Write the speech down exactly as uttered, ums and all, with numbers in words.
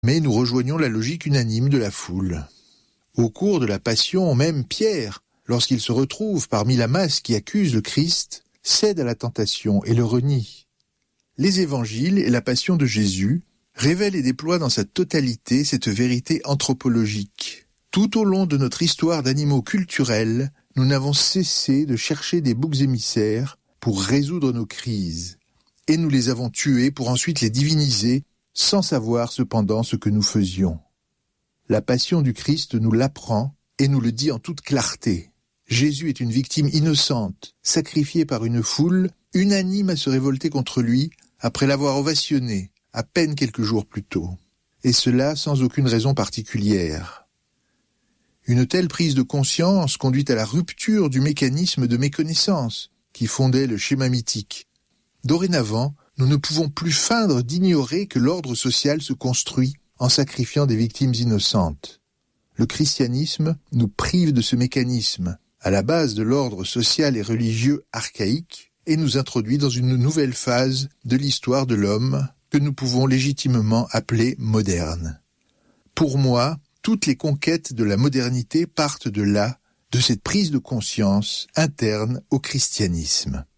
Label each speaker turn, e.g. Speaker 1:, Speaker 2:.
Speaker 1: Mais nous rejoignons la logique unanime de la foule. Au cours de la Passion, même Pierre, lorsqu'il se retrouve parmi la masse qui accuse le Christ, cède à la tentation et le renie. Les évangiles et la Passion de Jésus révèlent et déploient dans sa totalité cette vérité anthropologique. Tout au long de notre histoire d'animaux culturels, nous n'avons cessé de chercher des boucs émissaires pour résoudre nos crises, et nous les avons tués pour ensuite les diviniser, sans savoir cependant ce que nous faisions. La Passion du Christ nous l'apprend et nous le dit en toute clarté. Jésus est une victime innocente, sacrifiée par une foule, unanime à se révolter contre lui, après l'avoir ovationné, à peine quelques jours plus tôt. Et cela sans aucune raison particulière. Une telle prise de conscience conduit à la rupture du mécanisme de méconnaissance qui fondait le schéma mythique. Dorénavant, nous ne pouvons plus feindre d'ignorer que l'ordre social se construit en sacrifiant des victimes innocentes. Le christianisme nous prive de ce mécanisme, à la base de l'ordre social et religieux archaïque, et nous introduit dans une nouvelle phase de l'histoire de l'homme que nous pouvons légitimement appeler moderne. Pour moi, toutes les conquêtes de la modernité partent de là, de cette prise de conscience interne au christianisme.